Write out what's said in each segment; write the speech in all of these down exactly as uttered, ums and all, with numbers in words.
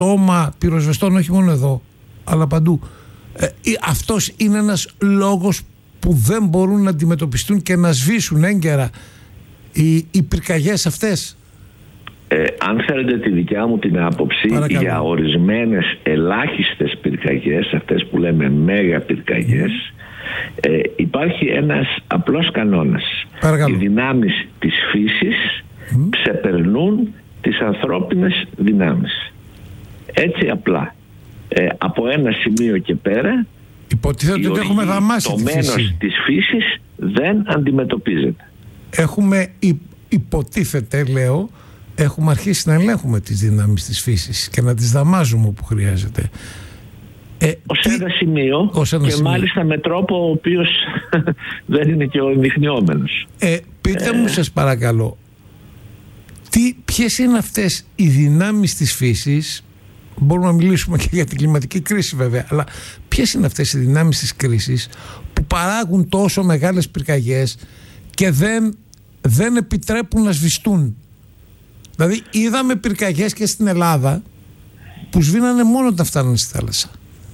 στόμα πυροσβεστών, όχι μόνο εδώ, αλλά παντού. Ε, αυτός είναι ένας λόγος που δεν μπορούν να αντιμετωπιστούν και να σβήσουν έγκαιρα οι, οι πυρκαγιές αυτές. Ε, αν θέλετε τη δικιά μου την άποψη, παρακαλώ, για ορισμένες ελάχιστες πυρκαγιές, αυτές που λέμε μέγα πυρκαγιές, mm. ε, υπάρχει ένας απλός κανόνας. Παρακαλώ. Οι δυνάμεις της φύσης mm. ξεπερνούν τις ανθρώπινες δυνάμεις. Έτσι απλά. Ε, από ένα σημείο και πέρα, υποτίθεται ότι έχουμε δαμάσει το τη φύση. Το μένος της φύσης δεν αντιμετωπίζεται. Έχουμε υποτίθεται, λέω, έχουμε αρχίσει να ελέγχουμε τις δυνάμεις της φύσης και να τις δαμάζουμε όπου χρειάζεται. Ε, ως τι... ένα σημείο ως ένα και σημείο. Μάλιστα με τρόπο ο οποίος δεν είναι και ο ενδειχνιόμενος. Ε, πείτε ε... μου σας παρακαλώ, τι, ποιες είναι αυτές οι δυνάμεις της φύσης, μπορούμε να μιλήσουμε και για την κλιματική κρίση βέβαια, αλλά ποιες είναι αυτές οι δυνάμεις της κρίσης που παράγουν τόσο μεγάλες πυρκαγιές και δεν, δεν επιτρέπουν να σβηστούν? Δηλαδή είδαμε πυρκαγιές και στην Ελλάδα που σβήνανε μόνο όταν φτάνανε στη θάλασσα.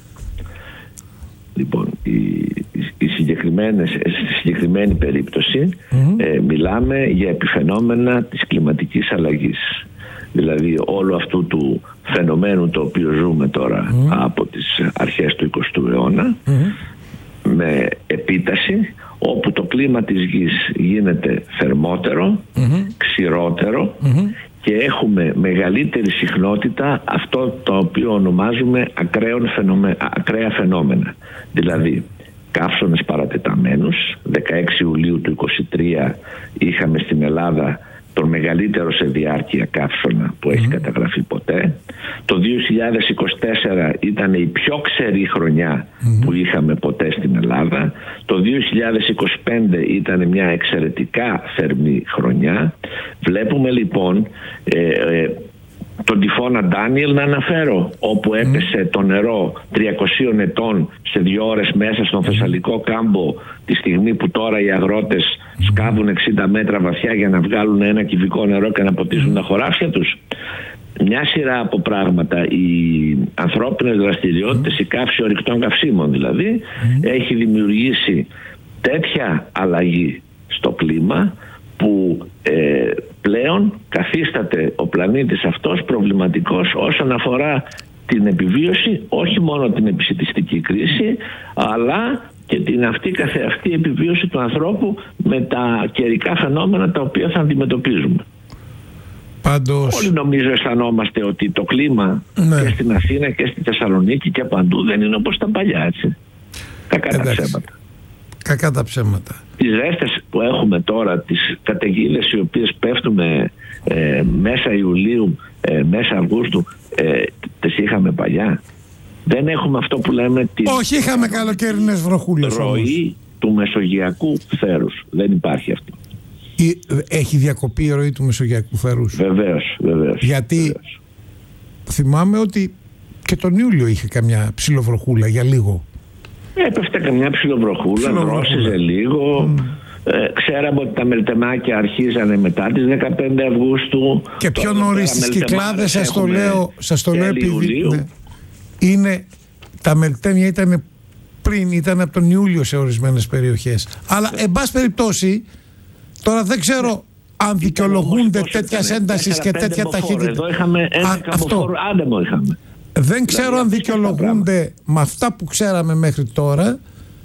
Λοιπόν, η, η συγκεκριμένη, στη συγκεκριμένη περίπτωση mm-hmm. ε, μιλάμε για επιφαινόμενα της κλιματικής αλλαγής. Δηλαδή όλου αυτού του φαινομένου το οποίο ζούμε τώρα mm-hmm. από τις αρχές του εικοστού αιώνα mm-hmm. με επίταση, όπου το κλίμα της γης γίνεται θερμότερο, mm-hmm. ξηρότερο mm-hmm. και έχουμε μεγαλύτερη συχνότητα αυτό το οποίο ονομάζουμε ακραίων φαινομέ... ακραία φαινόμενα. Δηλαδή καύσωνες παρατεταμένους. δεκαέξι Ιουλίου του είκοσι τρία είχαμε στην Ελλάδα τον μεγαλύτερο σε διάρκεια καύσωνα που έχει mm. καταγραφεί ποτέ. Το δύο χιλιάδες είκοσι τέσσερα ήταν η πιο ξερή χρονιά mm. που είχαμε ποτέ στην Ελλάδα. Το δύο χιλιάδες είκοσι πέντε ήταν μια εξαιρετικά θερμή χρονιά. Βλέπουμε λοιπόν ε, ε, τον τυφώνα Ντάνιελ να αναφέρω, όπου έπεσε mm. το νερό τριακοσίων ετών σε δύο ώρες μέσα στον Θεσσαλικό κάμπο, τη στιγμή που τώρα οι αγρότες mm. σκάβουν εξήντα μέτρα βαθιά για να βγάλουν ένα κυβικό νερό και να ποτίσουν mm. τα χωράφια τους. Μια σειρά από πράγματα, οι ανθρώπινες δραστηριότητες, mm. η καύση ορυκτών καυσίμων δηλαδή, mm. έχει δημιουργήσει τέτοια αλλαγή στο κλίμα που ε, πλέον καθίσταται ο πλανήτης αυτός προβληματικός όσον αφορά την επιβίωση, όχι μόνο την επισιτιστική κρίση, αλλά και την αυτή καθεαυτή επιβίωση του ανθρώπου με τα καιρικά φαινόμενα τα οποία θα αντιμετωπίζουμε. Πάντως... Όλοι νομίζω αισθανόμαστε ότι το κλίμα ναι. και στην Αθήνα και στη Θεσσαλονίκη και παντού δεν είναι όπως τα παλιά, έτσι. Κακά τα ψέματα. Κακά τα ψέματα. Τις ζέστες που έχουμε τώρα, τις καταιγίδες οι οποίες πέφτουν ε, μέσα Ιουλίου, ε, μέσα Αυγούστου, ε, τις είχαμε παλιά. Δεν έχουμε αυτό που λέμε την... Όχι, είχαμε καλοκαιρινές βροχούλες. Ροή του μεσογειακού θέρους. Δεν υπάρχει αυτό. Η, έχει διακοπεί η ροή του μεσογειακού θέρους? Βεβαίως, βεβαίως. Γιατί βεβαίως. Θυμάμαι ότι και τον Ιούλιο είχε καμιά ψιλοβροχούλα για λίγο. Έπεφτε καμιά ψιλοβροχούλα, δρόσιζε λίγο. Mm. Ε, ξέραμε ότι τα μελτεμάκια αρχίζανε μετά τις δεκαπέντε Αυγούστου. Και πιο νωρίς στις Κυκλάδες, σας το λέω, σας το λέω επειδή ναι, είναι, τα μελτέμια ήταν πριν, ήταν από τον Ιούλιο σε ορισμένες περιοχές. Αλλά εν πάση περιπτώσει, τώρα δεν ξέρω αν δικαιολογούνται τέτοια ένταση και τέτοια ταχύτητα. Εδώ είχαμε ένα καμποφόρο άντεμο είχαμε. Δεν ξέρω δηλαδή, αν δικαιολογούνται με αυτά που ξέραμε μέχρι τώρα.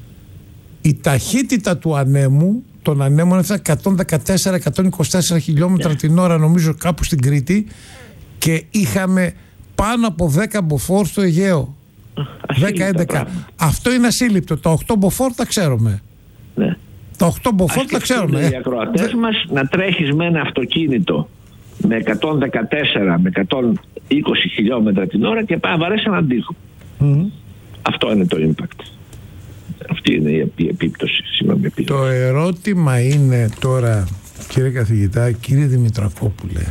Η ταχύτητα του ανέμου, των ανέμων έφτασε εκατόν δεκατέσσερα με εκατόν είκοσι τέσσερα χιλιόμετρα yeah. την ώρα, νομίζω κάπου στην Κρήτη, και είχαμε πάνω από δέκα μποφόρ στο Αιγαίο. δέκα έντεκα. Αυτό είναι ασύλληπτο. Τα οκτώ μποφόρ τα ξέρουμε. Ναι. Τα οκτώ μποφόρ τα ξέρουμε. Οι ακροατές Δε... μας να τρέχεις με ένα αυτοκίνητο με εκατόν δεκατέσσερα με εκατόν είκοσι χιλιόμετρα την ώρα και πάει να βαρέσει έναν τοίχο. Mm. Αυτό είναι το impact. Αυτή είναι η επίπτωση. Συγγνώμη, το ερώτημα είναι τώρα, κύριε καθηγητά, κύριε Δημητρακόπουλε,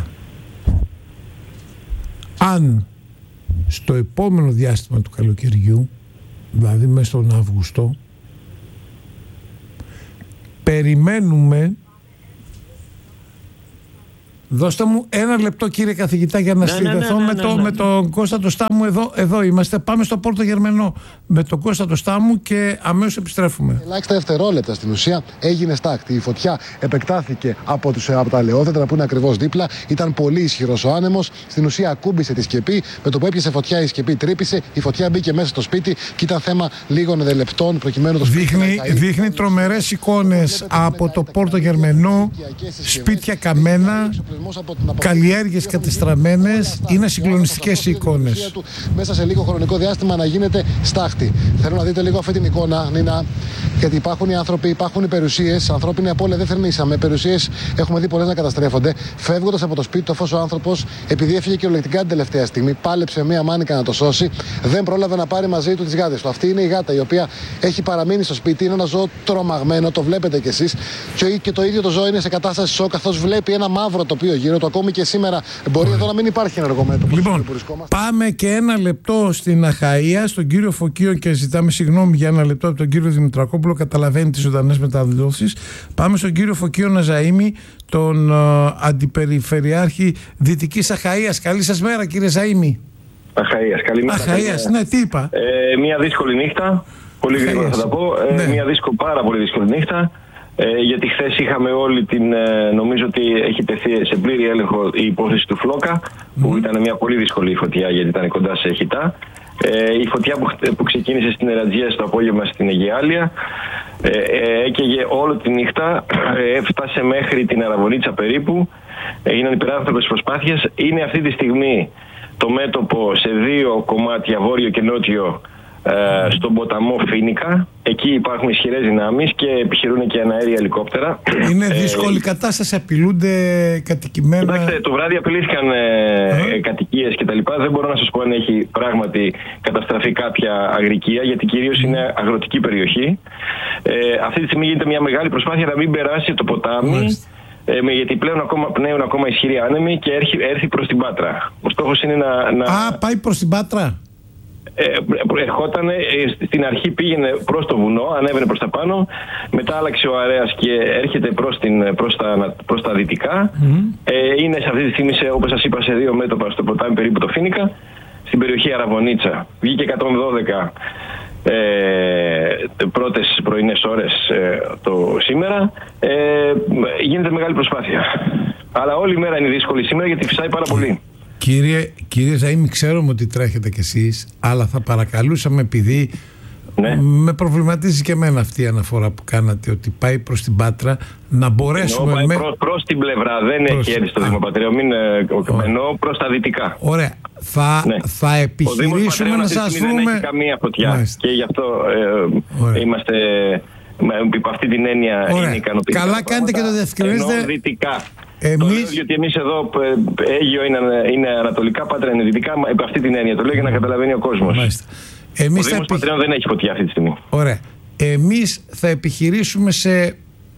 αν στο επόμενο διάστημα του καλοκαιριού, δηλαδή μέσα στον Αύγουστο, περιμένουμε Δώστε μου ένα λεπτό, κύριε καθηγητά, για να ναι, συνδεθώ ναι, ναι, ναι, με, το, ναι, ναι. με τον Κώστα το Στάμου. Εδώ, εδώ είμαστε. Πάμε στο Πόρτο Γερμενό με τον Κώστα το Στάμου και αμέσως επιστρέφουμε. Ελάχιστα δευτερόλεπτα στην ουσία έγινε στάκτη. Η φωτιά επεκτάθηκε από, τους, από τα λεόδεντρα που είναι ακριβώς δίπλα. Ήταν πολύ ισχυρός ο άνεμος. Στην ουσία ακούμπησε τη σκεπή. Με το που έπιασε φωτιά, η σκεπή τρύπησε. Η φωτιά μπήκε μέσα στο σπίτι και ήταν θέμα λίγων δελεπτών προκειμένου το σπίτι. Δείχνει, δείχνει τρομερές εικόνες από το Πόρτο Γερμενό. Σπίτια καμένα. Καλλιέργειες κατεστραμμένες, είναι συγκλονιστικές οι εικόνες. Μέσα σε λίγο χρονικό διάστημα να γίνεται στάχτη. Θέλω να δείτε λίγο αυτή την εικόνα, Νίνα, γιατί υπάρχουν οι άνθρωποι, υπάρχουν οι περιουσίες. Ανθρώπινη απώλεια δεν θερμίσαμε. Περιουσίες έχουμε δει πολλές να καταστρέφονται. Φεύγοντας από το σπίτι του, αφού ο άνθρωπος, επειδή έφυγε κυριολεκτικά την τελευταία στιγμή, πάλεψε μία μάνικα να το σώσει, δεν πρόλαβε να πάρει μαζί του τις γάτες του. Αυτή είναι η γάτα η οποία έχει παραμείνει στο σπίτι. Είναι ένα ζώο τρομαγμένο, το βλέπετε κι εσείς. Και το ίδιο το ζώο είναι σε κατάσταση σοκ, καθώς βλέπει ένα μαύρο τοπίο γύρω του. Ακόμη και σήμερα μπορεί Ωραία. εδώ να μην υπάρχει ενεργό μέτωπο. Λοιπόν, πάμε και ένα λεπτό στην Αχαΐα, στον κύριο Φωκείο, και ζητάμε συγγνώμη για ένα λεπτό από τον κύριο Δημητρακόπουλο. Καταλαβαίνει τις ζωντανές μεταδόσεις. Πάμε στον κύριο Φωκείο Ναζαΐμη, τον uh, αντιπεριφερειάρχη Δυτικής Αχαΐας. Καλή σας μέρα, κύριε Ζαΐμη. Αχαΐας, καλημέρα. Αχαΐας, ναι, τι είπα. Ε, μια δύσκολη νύχτα. Πολύ γρήγορα θα τα πω. Ε, ναι. Μια δύσκολη, πάρα πολύ δύσκολη νύχτα. Ε, γιατί χθες είχαμε όλη την, ε, νομίζω ότι έχει τεθεί σε πλήρη έλεγχο η υπόθεση του Φλόκα, mm. που ήταν μια πολύ δύσκολη φωτιά γιατί ήταν κοντά σε Χιτά. Ε, η φωτιά που, που ξεκίνησε στην Ερατζία στο απόγευμα στην Αιγαιάλεια, ε, ε, έκαιγε όλη τη νύχτα, ε, έφτασε μέχρι την Αραβωνίτσα περίπου, έγιναν υπεράνθρωπες προσπάθειες. Είναι αυτή τη στιγμή το μέτωπο σε δύο κομμάτια, βόρειο και νότιο, Ε, στον ποταμό Φίνικα. Εκεί υπάρχουν ισχυρές δυνάμεις και επιχειρούν και αναέρια ελικόπτερα. Είναι δύσκολη ε, κατάσταση, απειλούνται κατοικημένα. Κοιτάξτε, το βράδυ απειλήθηκαν ε, ε, κατοικίες κτλ. Δεν μπορώ να σας πω αν έχει πράγματι καταστραφεί κάποια αγρικία, γιατί κυρίως είναι αγροτική περιοχή. Ε, αυτή τη στιγμή γίνεται μια μεγάλη προσπάθεια να μην περάσει το ποτάμι. Ε, γιατί πλέον ακόμα, πνέουν ακόμα ισχυροί άνεμοι και έρθει, έρθει προς την Πάτρα. Ο στόχος είναι να, να... Α, πάει προς την Πάτρα. Ε, ερχόταν, ε, στην αρχή πήγαινε προς το βουνό, ανέβαινε προς τα πάνω, μετά άλλαξε ο αέρας και έρχεται προς, την, προς, τα, προς τα δυτικά. Mm. Ε, είναι σε αυτή τη στιγμή, σε, όπως σας είπα, σε δύο μέτωπα στο ποτάμι περίπου το Φίνικα, στην περιοχή Αραβωνίτσα. Βγήκε εκατόν δώδεκα ε, πρώτες πρωινές ώρες ε, το σήμερα. Ε, γίνεται μεγάλη προσπάθεια. Αλλά όλη η μέρα είναι δύσκολη σήμερα γιατί φυσάει πάρα πολύ. Κύριε, κύριε Ζαΐμη, ξέρουμε ότι τρέχετε κι εσείς, αλλά θα παρακαλούσαμε, επειδή ναι. με προβληματίζει και εμένα αυτή η αναφορά που κάνατε, ότι πάει προς την Πάτρα, να μπορέσουμε... Εννοώ, με... προς, προς την πλευρά, δεν προς... έχει έρθει στο Δήμο Πατρέο, μην εννοώ προς τα δυτικά. Ωραία. Θα, ναι. θα επιχειρήσουμε να σας βρούμε... Δεν έχει καμία φωτιά. Μάλιστα. Και γι' αυτό ε, είμαστε... Υπ' αυτή την έννοια Ωραία. είναι ικανοποιητικά. Καλά κάνετε και το διευκρινίζετε. Ενώ δυτικά. Εμείς... Το λέω γιατί εμείς εδώ, Αίγιο είναι, είναι ανατολικά, Πάτρα είναι δυτικά, υπ' αυτή την έννοια. Το λέω για να καταλαβαίνει ο κόσμος. Μάλιστα. Εμείς ο Δήμος επι... Πατρέων δεν έχει φωτιά αυτή τη στιγμή. Ωραία. Εμείς θα επιχειρήσουμε σε...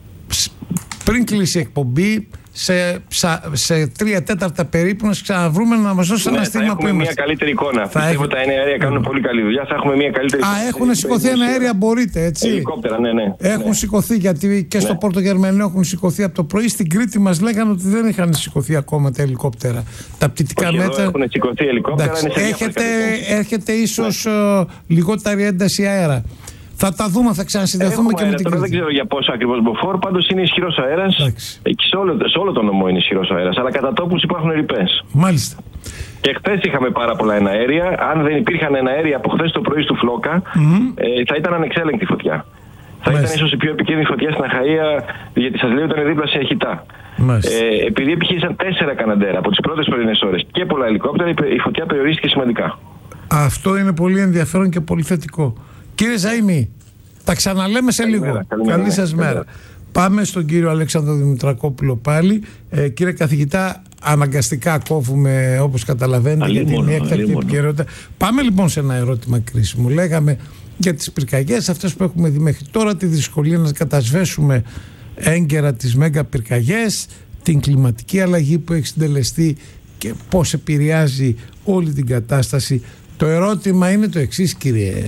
πριν κλείσει η εκπομπή, σε, σε τρία τέταρτα περίπου, να σας ξαναβρούμε, να μας δώσει ναι, ένα στίγμα που είμαστε. Έχουμε μια καλύτερη εικόνα. Θα Πιστεύω ότι τα αέρια κάνουν πολύ καλή δουλειά. Θα έχουμε μια καλύτερη εικόνα. Α, έχουν σηκωθεί ένα αέρια, μπορείτε, έτσι. Ελικόπτερα, ναι, ναι. Έχουν ναι. σηκωθεί, γιατί και στο ναι. Πόρτο Γερμενό έχουν σηκωθεί από το πρωί. Στην Κρήτη μας λέγανε ότι δεν είχαν σηκωθεί ακόμα τα ελικόπτερα. Τα πτυτικά Όχι, μέτρα. Έχουν σηκωθεί ελικόπτερα. Έχετε, έχετε ίσως ναι. λιγότερη ένταση αέρα. Θα τα δούμε, θα ξανασυνδεθούμε και με την Κρήτη. Δεν ξέρω για πόσο ακριβώς μποφόρ, πάντως είναι ισχυρός αέρας. Και σε όλο, σε όλο το νομό είναι ισχυρός αέρας, αλλά κατά τόπους υπάρχουν ρηπές. Μάλιστα. Και χθες είχαμε πάρα πολλά εναέρια. Αν δεν υπήρχαν εναέρια από χθες το πρωί στο Φλόκα, mm-hmm. ε, θα ήταν ανεξέλεγκτη φωτιά. Θα Μάλιστα. ήταν ίσως η πιο επικίνδυνη φωτιά στην Αχαΐα, γιατί σας λέω ήταν δίπλα σε Χιτά. Ε, επειδή επιχείρησαν τέσσερα καναντέρα από τις πρώτες πρωινές ώρες και πολλά ελικόπτερα, η φωτιά περιορίστηκε σημαντικά. Αυτό είναι πολύ ενδιαφέρον και πολύ θετικό. Κύριε Ζαΐμη, τα ξαναλέμε σε καλή λίγο. Μέρα, καλή, καλή σας μέρα. μέρα. Πάμε στον κύριο Αλέξανδρο Δημητρακόπουλο πάλι. Ε, κύριε καθηγητά, αναγκαστικά κόβουμε, όπως καταλαβαίνετε, για την έκτακτη επικαιρότητα. Πάμε λοιπόν σε ένα ερώτημα κρίσιμο. Λέγαμε για τις πυρκαγιές αυτές που έχουμε δει μέχρι τώρα, τη δυσκολία να κατασβέσουμε έγκαιρα τις μέγα πυρκαγιές, την κλιματική αλλαγή που έχει συντελεστεί και πώς επηρεάζει όλη την κατάσταση. Το ερώτημα είναι το εξής, κύριε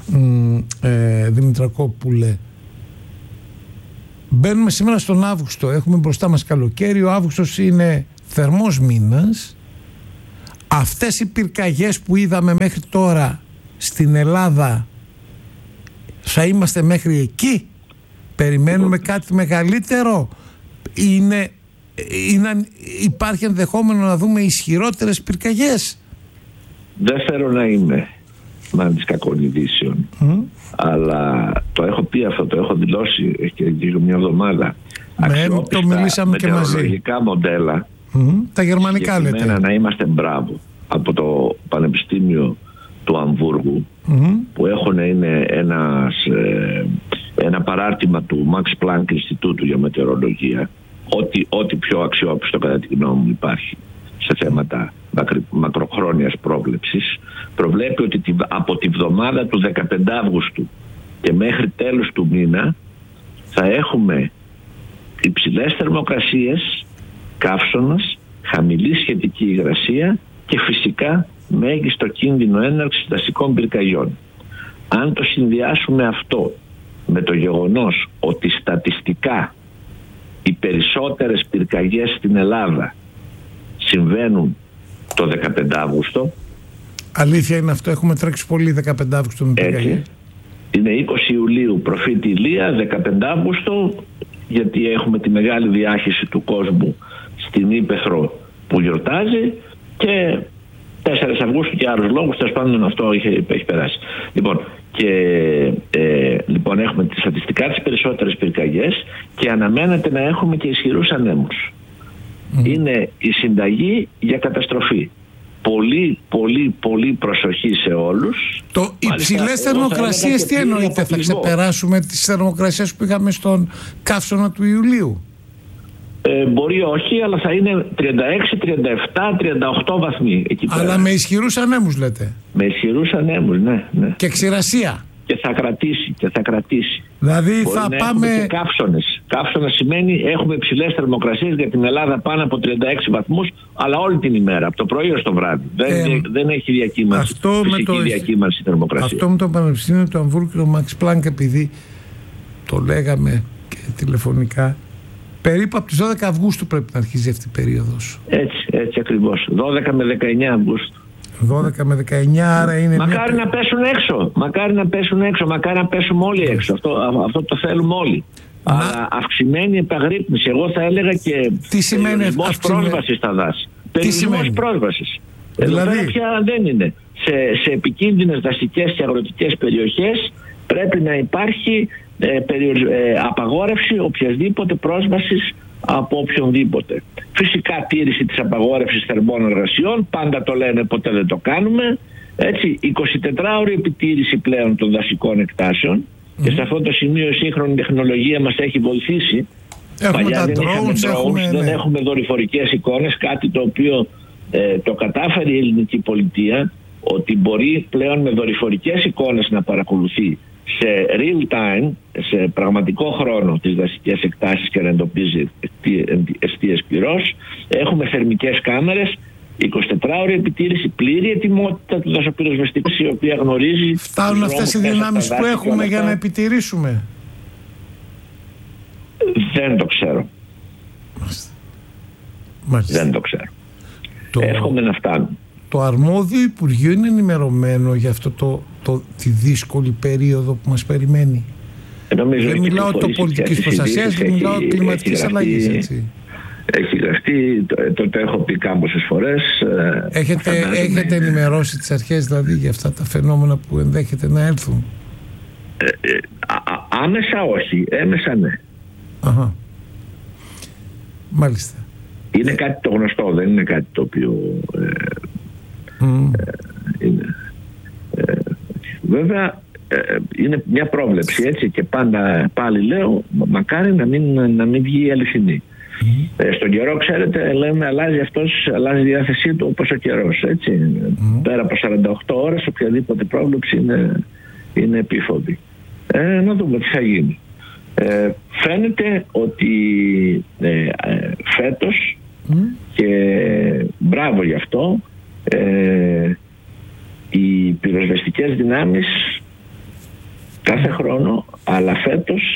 ε, Δημητρακόπουλε. Μπαίνουμε σήμερα στον Αύγουστο, έχουμε μπροστά μας καλοκαίρι, ο Αύγουστος είναι θερμός μήνας. Αυτές οι πυρκαγιές που είδαμε μέχρι τώρα στην Ελλάδα, θα είμαστε μέχρι εκεί? Περιμένουμε κάτι μεγαλύτερο? Είναι, είναι, υπάρχει ενδεχόμενο να δούμε ισχυρότερες πυρκαγιές? Δεν θέλω να είμαι μαν της κακών ειδήσεων, mm. αλλά το έχω πει αυτό, το έχω δηλώσει και γύρω μια εβδομάδα. Ναι, το μιλήσαμε και μαζί. Μετεωρολογικά μοντέλα, mm. τα γερμανικά λέτε. Να είμαστε μπράβο από το Πανεπιστήμιο του Αμβούργου, mm. που έχουν είναι ένας, ε, ένα παράρτημα του Max Planck Ινστιτούτου για Μετεωρολογία, ό,τι, ό,τι πιο αξιόπιστο κατά τη γνώμη μου υπάρχει σε θέματα μακροχρόνιας πρόβλεψης, προβλέπει ότι από τη βδομάδα του δεκαπέντε Αυγούστου και μέχρι τέλος του μήνα θα έχουμε υψηλές θερμοκρασίες, καύσωνας, χαμηλή σχετική υγρασία και φυσικά μέγιστο κίνδυνο έναρξης δασικών πυρκαγιών. Αν το συνδυάσουμε αυτό με το γεγονός ότι στατιστικά οι περισσότερες πυρκαγιές στην Ελλάδα συμβαίνουν το δεκαπέντε Αύγουστο. Αλήθεια είναι αυτό, έχουμε τρέξει πολύ δεκαπέντε Αύγουστο με πυρκαγιές. Είναι είκοσι Ιουλίου προφήτη Ηλία, δεκαπέντε Αύγουστο, γιατί έχουμε τη μεγάλη διάχυση του κόσμου στην Ύπαιθρο που γιορτάζει, και τέσσερις Αυγούστου και άλλους λόγους, τέλος πάντων αυτό είχε, έχει περάσει. Λοιπόν, και, ε, λοιπόν έχουμε στατιστικά τις περισσότερες πυρκαγιές και αναμένεται να έχουμε και ισχυρούς ανέμους. Mm. Είναι η συνταγή για καταστροφή. Πολύ, πολύ, πολύ προσοχή σε όλους. Το υψηλές θερμοκρασίες τι εννοείται? Θα ξεπεράσουμε τις θερμοκρασίες που είχαμε στον καύσωνα του Ιουλίου? Ε, μπορεί όχι, αλλά θα είναι τριάντα έξι, τριάντα επτά, τριάντα οκτώ βαθμοί εκεί πέρα. Αλλά με ισχυρούς ανέμους λέτε? Με ισχυρούς ανέμους, ναι, ναι. Και ξηρασία? Και θα κρατήσει, και θα κρατήσει. Δηλαδή μπορεί θα να πάμε... έχουμε και καύσωνες. Καύσωνα σημαίνει έχουμε υψηλές θερμοκρασίες για την Ελλάδα πάνω από τριάντα έξι βαθμούς, αλλά όλη την ημέρα, από το πρωί ως το βράδυ. Δεν, ε, δεν έχει διακύμανση, αυτό φυσική με το... διακύμανση θερμοκρασίας. Αυτό με το Πανεπιστήμιο του Αμβούργου και το Max Planck, επειδή το λέγαμε και τηλεφωνικά, περίπου από τις δώδεκα Αυγούστου πρέπει να αρχίζει αυτή η περίοδος. Έτσι, έτσι ακριβώς. δώδεκα με δεκαεννιά Αυγούστου. δώδεκα με δεκαεννιά, άρα είναι. Μακάρι μια... να πέσουν έξω. Μακάρι να πέσουν έξω. Μακάρι να πέσουμε όλοι έξω. Αυτό, αυτό το θέλουμε όλοι. Να... Αλλά αυξημένη επαγρύπνηση. Εγώ θα έλεγα και περιορισμός πρόσβασης στα δάση. Περιορισμός πρόσβασης. Δηλαδή... Εδώ πια δεν είναι. Σε, σε επικίνδυνες δασικές και αγροτικές περιοχές πρέπει να υπάρχει ε, περιορι... ε, απαγόρευση οποιασδήποτε πρόσβασης από οποιονδήποτε. Φυσικά τήρηση της απαγόρευσης θερμών εργασιών, πάντα το λένε, ποτέ δεν το κάνουμε. Έτσι, εικοσιτετράωρη επιτήρηση πλέον των δασικών εκτάσεων, mm. και σε αυτό το σημείο η σύγχρονη τεχνολογία μας έχει βοηθήσει. Έχουμε Παλιά τα δεν drones, drones, έχουμε, δεν ναι. έχουμε δορυφορικές εικόνες, κάτι το οποίο ε, το κατάφερε η ελληνική πολιτεία, ότι μπορεί πλέον με δορυφορικές εικόνες να παρακολουθεί σε real time, σε πραγματικό χρόνο, τις δασικές εκτάσεις και να εντοπίζει εστίες πυρός. Έχουμε θερμικές κάμερες, εικοσιτετράωρη επιτήρηση, πλήρη ετοιμότητα του δασοπυροσβεστικού, η οποία γνωρίζει. Φτάνουν αυτές οι δυνάμεις που έχουμε για να επιτηρήσουμε? Δεν το ξέρω. Μάλιστα. Δεν το ξέρω. Το... Εύχομαι να φτάνουν. Το αρμόδιο Υπουργείο είναι ενημερωμένο για αυτό το, το, τη δύσκολη περίοδο που μας περιμένει? Νομίζω δεν μιλάω το πολιτικής προστασίας, δεν μιλάω κλιματικής αλλαγής, έτσι. Έχει γραφτεί, το, το, το έχω πει κάμποσες φορές. Έχετε, έχετε ενημερώσει τις αρχές δηλαδή για αυτά τα φαινόμενα που ενδέχεται να έρθουν? Ε, ε, α, α, άμεσα όχι, έμεσα ναι. Αχα. Μάλιστα. Είναι κάτι το γνωστό, δεν είναι κάτι το οποίο ε, mm. ε, είναι. Ε, βέβαια ε, είναι μια πρόβλεψη, έτσι, και πάντα πάλι λέω μακάρι να μην, να μην βγει η αληθινή. Mm. Ε, στον καιρό, ξέρετε, λέμε αλλάζει αυτός, αλλάζει η διάθεσή του όπως ο καιρός, έτσι. Mm. Πέρα από σαράντα οκτώ ώρες οποιαδήποτε πρόβλεψη είναι, είναι επίφοβη. Ε, να δούμε τι θα γίνει. Ε, φαίνεται ότι ε, ε, φέτος mm. και μπράβο γι' αυτό, ε, οι πυροσβεστικές δυνάμεις κάθε χρόνο, αλλά φέτος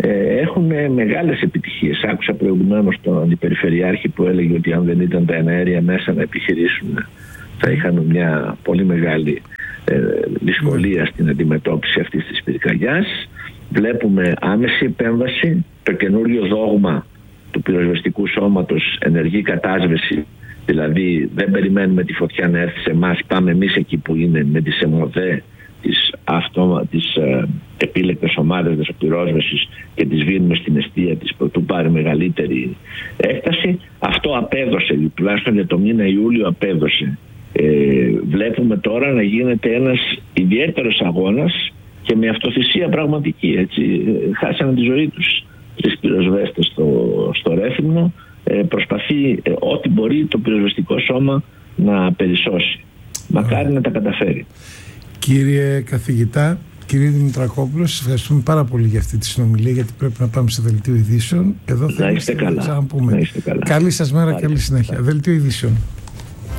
ε, έχουν μεγάλες επιτυχίες. Άκουσα προηγουμένως τον αντιπεριφερειάρχη που έλεγε ότι αν δεν ήταν τα εναέρια μέσα να επιχειρήσουν θα είχαν μια πολύ μεγάλη ε, δυσκολία στην αντιμετώπιση αυτής της πυρκαγιάς. Βλέπουμε άμεση επέμβαση, το καινούριο δόγμα του πυροσβεστικού σώματος, ενεργή κατάσβεση, δηλαδή δεν περιμένουμε τη φωτιά να έρθει σε εμάς, πάμε εμείς εκεί που είναι με τις ΕΜΟΔΕ, τις, αυτόμα, τις ε, επίλεκτες ομάδες δεσοπυρόσβεσης και τις βίνουμε στην εστία της προτού πάρει μεγαλύτερη έκταση. Αυτό απέδωσε, τουλάχιστον για το μήνα Ιούλιο απέδωσε. Ε, βλέπουμε τώρα να γίνεται ένας ιδιαίτερος αγώνας και με αυτοθυσία πραγματική, έτσι. Χάσανε τη ζωή τους τρεις πυροσβέστες στο, στο Ρέθυμνο. Ε, προσπαθεί ε, ό,τι μπορεί το πυροσβεστικό σώμα να περισσώσει. Μακάρι να τα καταφέρει. Κύριε καθηγητά, κύριε Δημητρακόπουλο, σας ευχαριστούμε πάρα πολύ για αυτή τη συνομιλία, γιατί πρέπει να πάμε σε δελτίο ειδήσεων. Εδώ να είστε καλά. Να είστε καλά. Καλή σας μέρα, καλή συνέχεια. Δελτίο ειδήσεων.